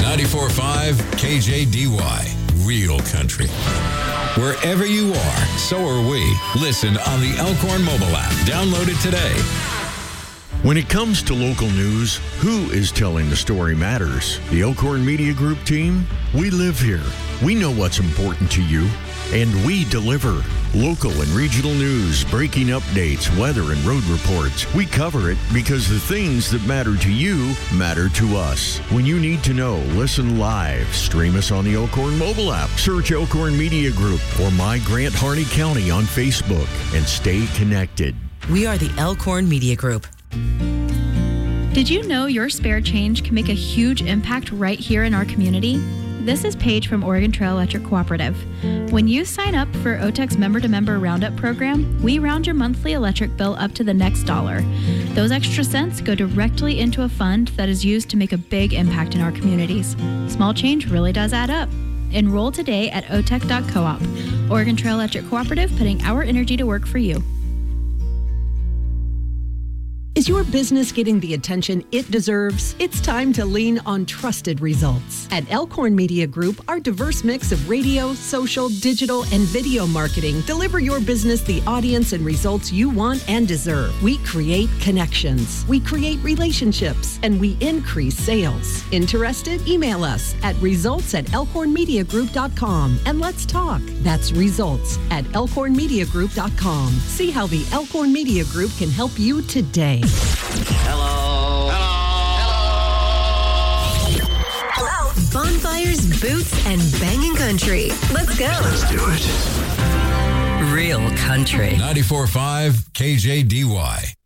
94.5 KJDY, Real Country. Wherever you are, so are we. Listen on the Elkhorn mobile app. Download it today. When it comes to local news, who is telling the story matters. The Elkhorn Media Group team, we live here. We know what's important to you, and we deliver. Local and regional news, breaking updates, weather, and road reports. We cover it because the things that matter to you matter to us. When you need to know, listen live. Stream us on the Elkhorn mobile app. Search Elkhorn Media Group or My Grant Harney County on Facebook and stay connected. We are the Elkhorn Media Group. Did you know your spare change can make a huge impact right here in our community? This is Paige from Oregon Trail Electric Cooperative. When you sign up for OTEC's member-to-member roundup program, we round your monthly electric bill up to the next dollar. Those extra cents go directly into a fund that is used to make a big impact in our communities. Small change really does add up. Enroll today at otec.coop. Oregon Trail Electric Cooperative, putting our energy to work for you. Is your business getting the attention it deserves? It's time to lean on trusted results. At Elkhorn Media Group, our diverse mix of radio, social, digital, and video marketing deliver your business the audience and results you want and deserve. We create connections, we create relationships, and we increase sales. Interested? Email us at results@elkhornmediagroup.com and let's talk. That's results@elkhornmediagroup.com. See how the Elkhorn Media Group can help you today. Hello. Bonfires, boots, and banging country. Let's go. Let's do it. Real Country. 94.5 KJDY.